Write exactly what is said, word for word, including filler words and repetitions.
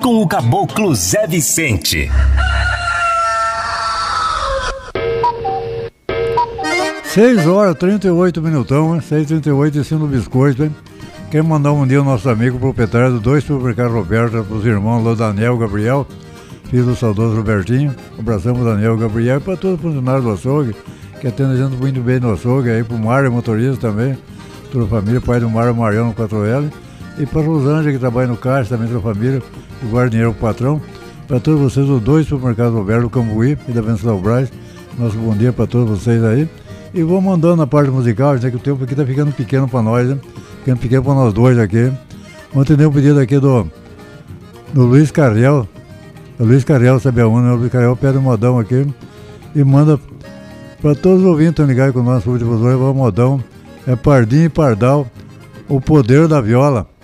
com o caboclo Zé Vicente. seis horas, trinta e oito minutão, hein? seis e trinta e oito em cima do biscoito, hein? Quer mandar um dia o nosso amigo proprietário do dois supermercados Roberto para os irmãos lá, Daniel e Gabriel, filho do saudoso Robertinho. Abraçamos o Daniel e Gabriel e para todos os funcionários do açougue, que atendem a gente muito bem no açougue, aí para o Mário, motorista também, toda a família, pai do Mário, Mariano quatro L, e para a Rosângela, que trabalha no caixa, também toda a família, que guarda dinheiro para o patrão. Para todos vocês, os dois supermercados Roberto, do Cambuí e da Venceslau Braz, nosso bom dia para todos vocês aí. E vou mandando na parte musical, né, que o tempo aqui tá ficando pequeno para nós, né? Ficando pequeno para nós dois aqui. Ontem dei um pedido aqui do, do Luiz Carriel, o Luiz Carriel, sabe aonde, né? O Luiz Carriel pede um modão aqui e manda para todos os ouvintes que estão ligados com o nosso difusor, é o modão, é Pardinho e Pardal, o poder da viola.